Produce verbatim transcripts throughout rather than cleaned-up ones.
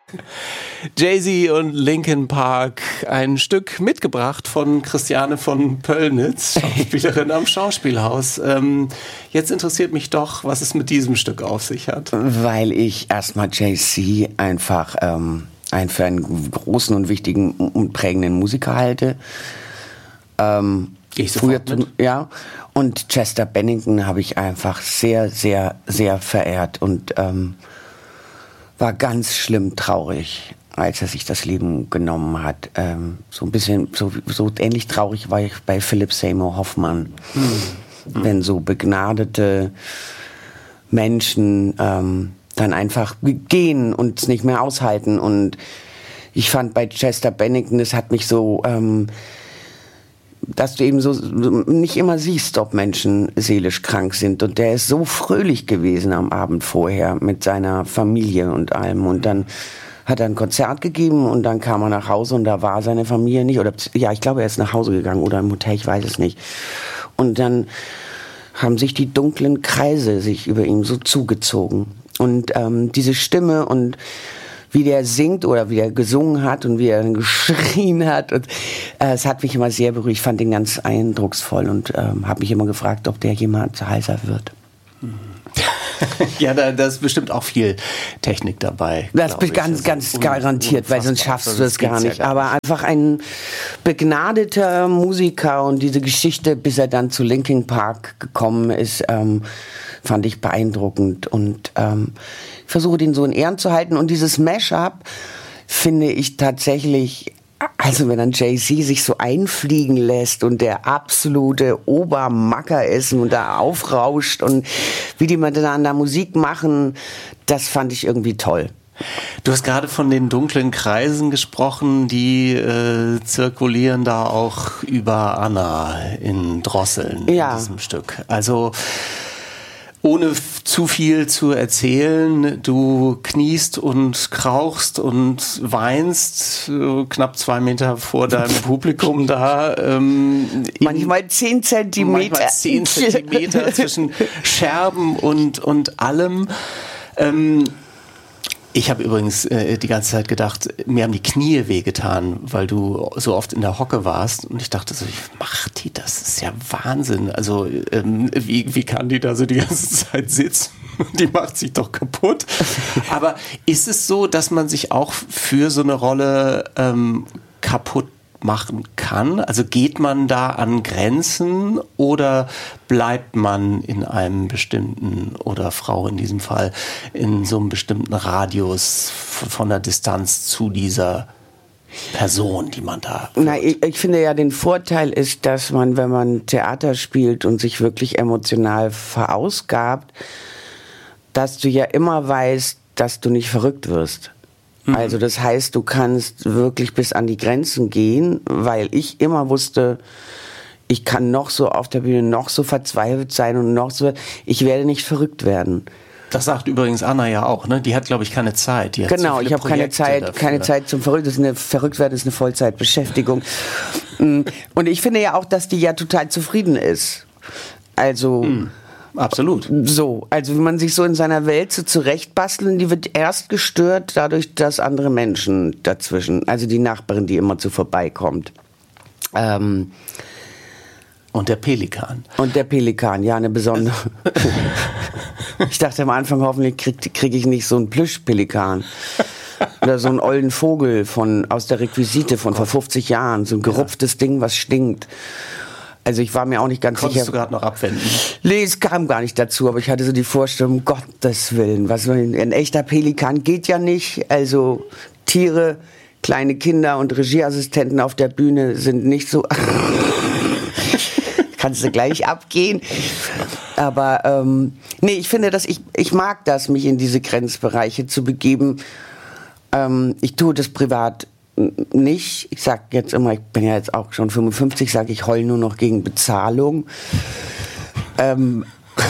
Jay-Z und Linkin Park, ein Stück mitgebracht von Christiane von Pöllnitz, Schauspielerin am Schauspielhaus. Ähm, jetzt interessiert mich doch, was es mit diesem Stück auf sich hat. Weil ich erstmal Jay-Z einfach ähm, einen für einen großen und wichtigen und prägenden Musiker halte. Ähm, ich früher, mit. Ja. Und Chester Bennington habe ich einfach sehr, sehr, sehr verehrt und ähm, war ganz schlimm traurig, als er sich das Leben genommen hat. Ähm, so ein bisschen, so, so ähnlich traurig war ich bei Philip Seymour Hoffman. Hm. Wenn so begnadete Menschen ähm, dann einfach gehen und es nicht mehr aushalten. Und ich fand bei Chester Bennington, das hat mich so, ähm, dass du eben so nicht immer siehst, ob Menschen seelisch krank sind. Und der ist so fröhlich gewesen am Abend vorher mit seiner Familie und allem. Und dann hat er ein Konzert gegeben und dann kam er nach Hause und da war seine Familie nicht. Oder ja, ich glaube, er ist nach Hause gegangen oder im Hotel, ich weiß es nicht. Und dann haben sich die dunklen Kreise sich über ihn so zugezogen. Und ähm, diese Stimme und wie der singt oder wie er gesungen hat und wie er geschrien hat. Und, äh, es hat mich immer sehr berührt. Ich fand ihn ganz eindrucksvoll und ähm, habe mich immer gefragt, ob der jemals heiser wird. Ja, da, da ist bestimmt auch viel Technik dabei. Das ist ganz, ganz un- garantiert, weil sonst schaffst du das gar nicht. Ja Aber einfach ein begnadeter Musiker und diese Geschichte, bis er dann zu Linkin Park gekommen ist, ähm, fand ich beeindruckend und ähm, ich versuche den so in Ehren zu halten und dieses Mashup finde ich tatsächlich, also wenn dann Jay-Z sich so einfliegen lässt und der absolute Obermacker ist und da aufrauscht und wie die miteinander Musik machen, das fand ich irgendwie toll. Du hast gerade von den dunklen Kreisen gesprochen, die äh, zirkulieren da auch über Anna in Drosseln ja. in diesem Stück. Also ohne f- zu viel zu erzählen, du kniest und krauchst und weinst äh, knapp zwei Meter vor deinem Publikum da. Ähm, manchmal zehn Zentimeter. Manchmal zehn Zentimeter zwischen Scherben und, und allem. Ähm, Ich habe übrigens äh, die ganze Zeit gedacht, mir haben die Knie wehgetan, weil du so oft in der Hocke warst. Und ich dachte so, wie macht die das? Das ist ja Wahnsinn. Also ähm, wie, wie kann die da so die ganze Zeit sitzen? Die macht sich doch kaputt. Aber ist es so, dass man sich auch für so eine Rolle ähm, kaputt machen kann? Also geht man da an Grenzen oder bleibt man in einem bestimmten, oder Frau in diesem Fall, in so einem bestimmten Radius von der Distanz zu dieser Person, die man da... Na, ich, ich finde ja, den Vorteil ist, dass man, wenn man Theater spielt und sich wirklich emotional verausgabt, dass du ja immer weißt, dass du nicht verrückt wirst. Also das heißt, du kannst wirklich bis an die Grenzen gehen, weil ich immer wusste, ich kann noch so auf der Bühne noch so verzweifelt sein und noch so, ich werde nicht verrückt werden. Das sagt übrigens Anna ja auch, ne? Die hat, glaube ich, keine Zeit. Die hat genau, so ich habe keine Zeit, dafür. keine Zeit zum Verrückt. Das ist eine Verrücktwerden, ist eine Vollzeitbeschäftigung. Und ich finde ja auch, dass die ja total zufrieden ist. Also mhm. Absolut. So, also wenn man sich so in seiner Welt so zurechtbasteln, die wird erst gestört dadurch, dass andere Menschen dazwischen, also die Nachbarin, die immer zu vorbeikommt. Ähm, und der Pelikan. Und der Pelikan, ja, eine besondere. Ich dachte am Anfang, hoffentlich kriege krieg ich nicht so einen Plüschpelikan. Oder so einen ollen Vogel von, aus der Requisite von oh vor fünfzig Jahren, so ein gerupftes ja. Ding, was stinkt. Also ich war mir auch nicht ganz Konntest sicher. du gerade noch abwenden? Nee, es kam gar nicht dazu, aber ich hatte so die Vorstellung, um Gottes Willen, was, ein echter Pelikan geht ja nicht. Also Tiere, kleine Kinder und Regieassistenten auf der Bühne sind nicht so... Kannst du gleich abgehen. Aber ähm, nee, ich finde, dass ich, ich mag das, mich in diese Grenzbereiche zu begeben. Ähm, ich tue das privat nicht. Ich sag jetzt immer, ich bin ja jetzt auch schon fünfundfünfzig, sage ich heul nur noch gegen Bezahlung. ähm,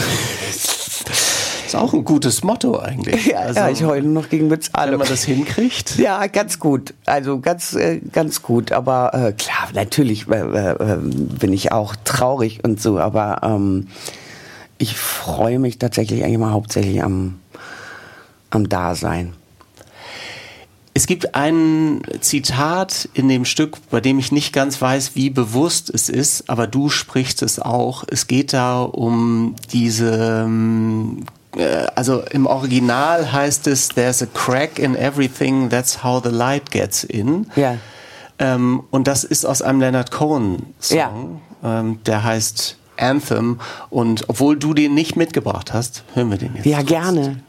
ist auch ein gutes Motto eigentlich. Ja, also, ja, ich heule nur noch gegen Bezahlung. Wenn man das hinkriegt? Ja, ganz gut. Also ganz, äh, ganz gut. Aber äh, klar, natürlich äh, äh, bin ich auch traurig und so. Aber ähm, ich freue mich tatsächlich eigentlich mal hauptsächlich am, am Dasein. Es gibt ein Zitat in dem Stück, bei dem ich nicht ganz weiß, wie bewusst es ist, aber du sprichst es auch. Es geht da um diese, äh, also im Original heißt es, there's a crack in everything, that's how the light gets in. Ja. Ähm, und das ist aus einem Leonard Cohen-Song, Ja. ähm, der heißt Anthem. Und obwohl du den nicht mitgebracht hast, hören wir den jetzt. Ja, gerne.